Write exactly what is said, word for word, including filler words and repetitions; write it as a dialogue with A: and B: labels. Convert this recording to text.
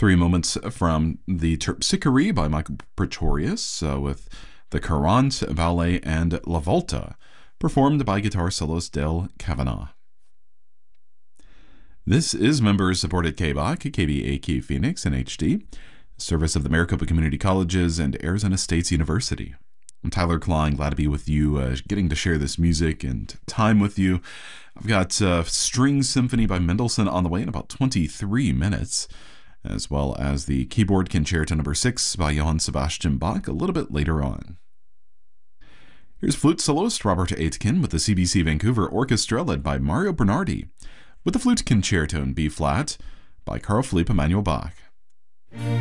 A: Three moments from the Terpsichore by Michael Pretorius uh, with the Courant, Ballet, and La Volta, performed by guitar soloist Dale Kavanagh. This is member-supported K B A C, K B A Q Phoenix in H D, service of the Maricopa Community Colleges and Arizona State University. I'm Tyler Klein, glad to be with you, uh, getting to share this music and time with you. I've got uh, String Symphony by Mendelssohn on the way in about twenty-three minutes, as well as the Keyboard Concerto number six by Johann Sebastian Bach a little bit later on. Here's flute soloist Robert Aitken with the C B C Vancouver Orchestra led by Mario Bernardi, with the Flute Concerto in B-flat by Carl Philipp Emanuel Bach.